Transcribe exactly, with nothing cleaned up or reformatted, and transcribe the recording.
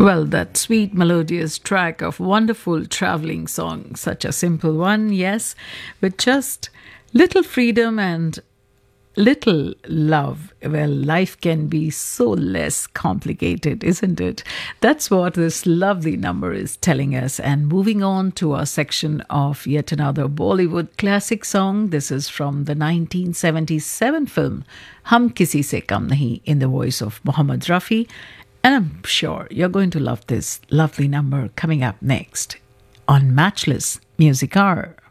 Well, that sweet melodious track of wonderful traveling song, such a simple one, yes, with just little freedom and little love. Well, life can be so less complicated, isn't it? That's what this lovely number is telling us. And moving on to our section of yet another Bollywood classic song. This is from the nineteen seventy-seven film Hum Kisi Se Kam Nahi, in the voice of Mohammed Rafi. And I'm sure you're going to love this lovely number coming up next on Matchless Music Hour.